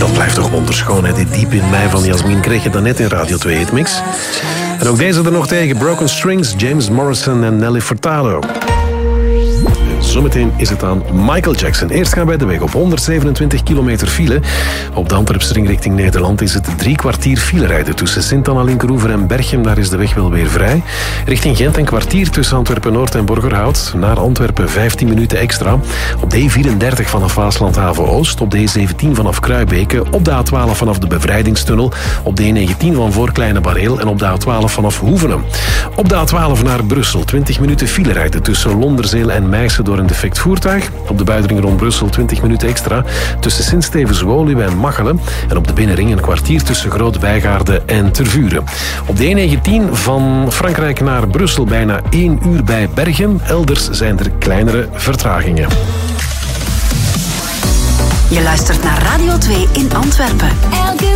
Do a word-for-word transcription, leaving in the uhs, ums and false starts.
Dat blijft toch wonderschoon, hè? Dit Diep in Mei van Jasmin kreeg je dan net in Radio twee Hitmix. En ook deze er nog tegen, Broken Strings, James Morrison en Nelly Furtado. Zometeen is het aan Michael Jackson. Eerst gaan wij de weg op honderdzevenentwintig kilometer file. Op de Antwerpse ring richting Nederland is het drie kwartier file rijden tussen Sint-Anna, Linkeroever en Berchem. Daar is de weg wel weer vrij. Richting Gent een kwartier tussen Antwerpen-Noord en Borgerhout. Naar Antwerpen vijftien minuten extra. Op de E vierendertig vanaf Waasland-Haven-Oost. Op de E zeventien vanaf Kruibeke. Op de A twaalf vanaf de Bevrijdingstunnel. op de E negentien van voor Kleine Bareel en op de A twaalf vanaf Hoevenen. Op de A twaalf naar Brussel twintig minuten file rijden tussen Londerzeel en Meissen door een defect voertuig. Op de buitenring rond Brussel twintig minuten extra tussen Sint-Stevens-Woluwe en Machelen. En op de binnenring een kwartier tussen Groot-Wijgaarden en Tervuren. Op de E negentien van Frankrijk naar Brussel bijna één uur bij Bergen. Elders zijn er kleinere vertragingen. Je luistert naar Radio twee in Antwerpen. Elke